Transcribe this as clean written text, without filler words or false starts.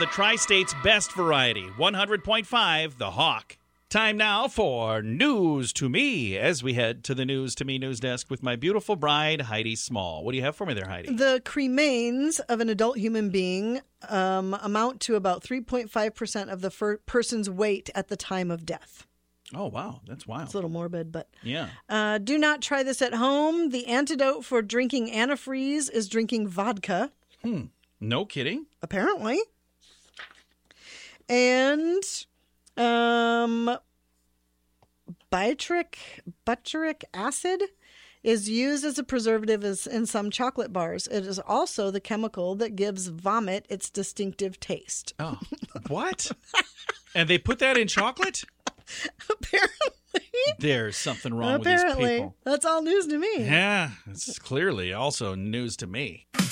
the Tri-State's best variety, 100.5 The Hawk. Time now for News to Me, as we head to the News to Me news desk with my beautiful bride, Heidi Small. What do you have for me there, Heidi? The cremains of an adult human being amount to about 3.5% of the person's weight at the time of death. Oh, wow. That's wild. It's a little morbid, but... Yeah. Do not try this at home. The antidote for drinking antifreeze is drinking vodka. No kidding? Apparently. And... butyric acid is used as a preservative in some chocolate bars. It is also the chemical that gives vomit its distinctive taste. Oh, what? And they put that in chocolate? Apparently. There's something wrong with these people. That's all news to me. Yeah, it's clearly also news to me.